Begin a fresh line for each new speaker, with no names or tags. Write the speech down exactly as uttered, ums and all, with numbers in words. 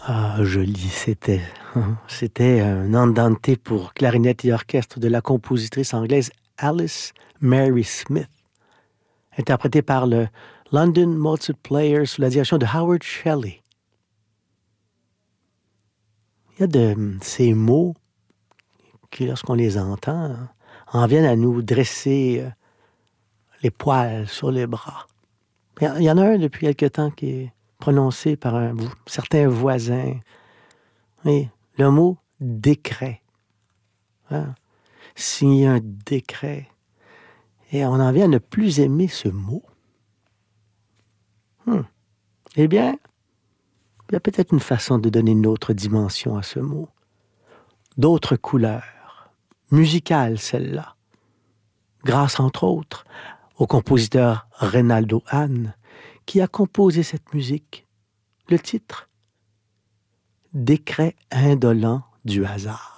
Ah, joli, c'était. C'était un andante pour clarinette et orchestre de la compositrice anglaise Alice Mary Smith, interprété par le London Mozart Players sous la direction de Howard Shelley. Il y a de ces mots qui, lorsqu'on les entend, en viennent à nous dresser les poils sur les bras. Il y en a un depuis quelque temps qui est prononcé par un certain voisin. Oui, le mot décret. Hein? Signer un décret. Et on en vient à ne plus aimer ce mot. Hmm. Eh bien, il y a peut-être une façon de donner une autre dimension à ce mot. D'autres couleurs. Musicales, celle-là. Grâce, entre autres, au compositeur Reynaldo Hahn, qui a composé cette musique. Le titre, Décret indolent du hasard.